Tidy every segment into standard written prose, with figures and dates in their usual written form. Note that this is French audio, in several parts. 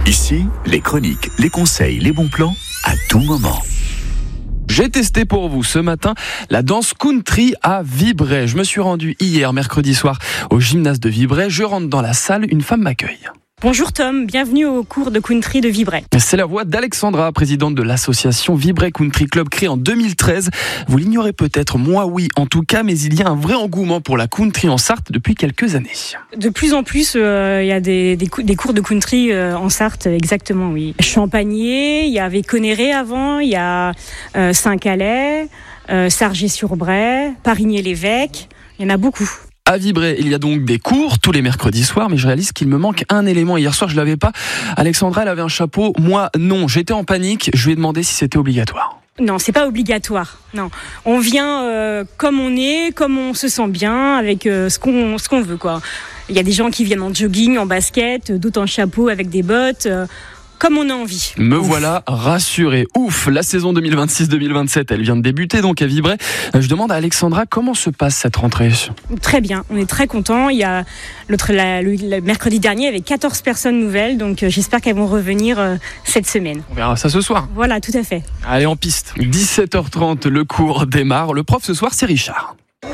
Ici, les chroniques, les conseils, les bons plans, à tout moment. J'ai testé pour vous ce matin la danse country à Vibray. Je me suis rendu hier, mercredi soir, au gymnase de Vibray. Je rentre dans la salle, une femme m'accueille. Bonjour Tom, bienvenue au cours de country de Vibray. C'est la voix d'Alexandra, présidente de l'association Vibray Country Club créée en 2013. Vous l'ignorez peut-être, moi oui en tout cas, mais il y a un vrai engouement pour la country en Sarthe depuis quelques années. De plus en plus, il y a des cours de country en Sarthe, exactement oui. Champagné, il y avait Conéré avant, il y a Saint-Calais, Sargé-sur-Bray, Parigné-l'Évêque, il y en a beaucoup. À Vibray, il y a donc des cours tous les mercredis soirs, mais je réalise qu'il me manque un élément. Hier soir, je l'avais pas. Alexandra, elle avait un chapeau. Moi, non. J'étais en panique. Je lui ai demandé si c'était obligatoire. Non, c'est pas obligatoire. Non, on vient comme on est, comme on se sent bien, avec ce qu'on veut quoi. Il y a des gens qui viennent en jogging, en basket, d'autres en chapeau avec des bottes. Comme on a envie. Me voilà rassuré. Ouf, la saison 2026-2027, elle vient de débuter donc à Vibray. Je demande à Alexandra comment se passe cette rentrée. Très bien, on est très contents. Il y a le mercredi dernier, il y avait 14 personnes nouvelles, donc j'espère qu'elles vont revenir cette semaine. On verra ça ce soir. Voilà, tout à fait. Allez, en piste. 17h30, le cours démarre. Le prof ce soir, c'est Richard.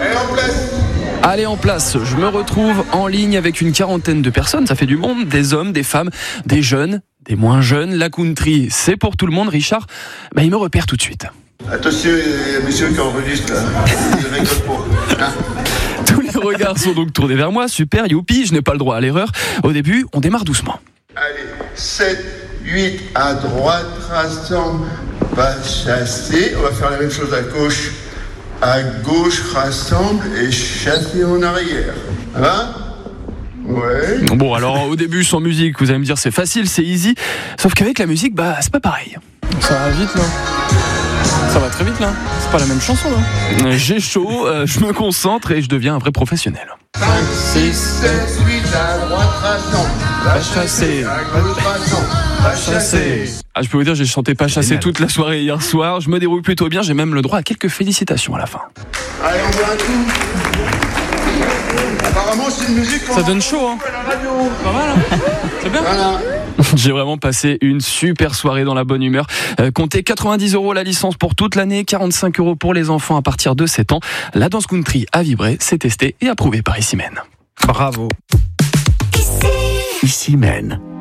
Allez en place, je me retrouve en ligne avec une quarantaine de personnes, ça fait du monde, des hommes, des femmes, des jeunes, des moins jeunes. La country, c'est pour tout le monde. Richard, il me repère tout de suite. Attention, il y a monsieur qui enregistre là. Il rigole pas. Tous les regards sont donc tournés vers moi. Super, youpi, je n'ai pas le droit à l'erreur. Au début, on démarre doucement. Allez, 7, 8, à droite, rassemble, pas chasser. On va faire la même chose à gauche. À gauche, rassemble et chasser en arrière. Ça va ? Ouais. Bon, alors au début, sans musique, vous allez me dire c'est facile, c'est easy. Sauf qu'avec la musique, c'est pas pareil. Ça va vite là. Ça va très vite là. C'est pas la même chanson là. J'ai chaud, je me concentre et je deviens un vrai professionnel. 5, 6, 7, 8, à droite, rassemble. Pas chasser. À gauche, rassemble. Pas chasser. Je peux vous dire, j'ai chanté pas chasser toute la soirée hier soir. Je me débrouille plutôt bien, j'ai même le droit à quelques félicitations à la fin. Allez, on voit un coup. Apparemment, c'est une musique qu'on Ça donne chaud hein. Pas mal hein. C'est bien. Voilà. J'ai vraiment passé une super soirée dans la bonne humeur. Comptez 90 € la licence pour toute l'année, 45 € pour les enfants à partir de 7 ans. La danse country à Vibray, c'est testé et approuvé par Ici Mène. Bravo. Ici Mène.